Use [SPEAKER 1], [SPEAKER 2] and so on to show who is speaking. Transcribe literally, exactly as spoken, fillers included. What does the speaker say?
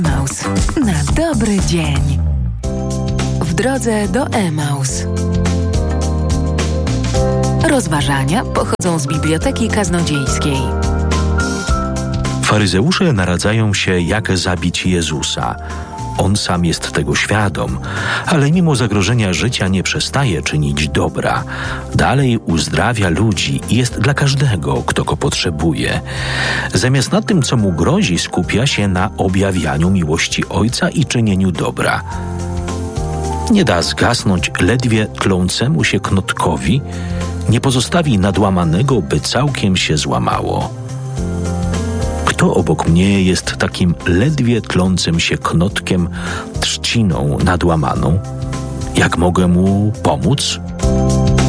[SPEAKER 1] Emaus. Na dobry dzień. W drodze do Emaus. Rozważania pochodzą z Biblioteki Kaznodziejskiej.
[SPEAKER 2] Faryzeusze naradzają się, jak zabić Jezusa. On sam jest tego świadom, ale mimo zagrożenia życia nie przestaje czynić dobra. Dalej uzdrawia ludzi i jest dla każdego, kto go potrzebuje. Zamiast na tym, co mu grozi, skupia się na objawianiu miłości Ojca i czynieniu dobra. Nie da zgasnąć ledwie tlącemu się knotkowi, nie pozostawi nadłamanego, by całkiem się złamało. Kto obok mnie jest takim ledwie tlącym się knotkiem, trzciną nadłamaną? Jak mogę mu pomóc?